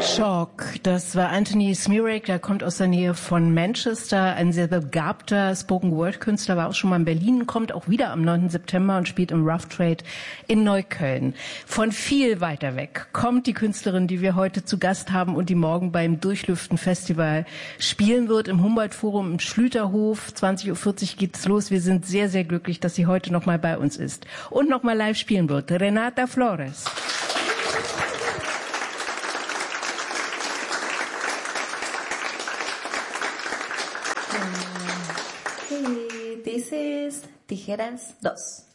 Shock, das war Anthony Smirek, der kommt aus der Nähe von Manchester, ein sehr begabter Spoken-Word-Künstler, war auch schon mal in Berlin, kommt auch wieder am 9. September und spielt im Rough Trade in Neukölln. Von viel weiter weg kommt die Künstlerin, die wir heute zu Gast haben und die morgen beim Durchlüften-Festival spielen wird, im Humboldt-Forum im Schlüterhof. 20.40 Uhr geht's los. Wir sind sehr, sehr glücklich, dass sie heute noch mal bei uns ist und noch mal live spielen wird. Renata Flores. This is Tijeras 2.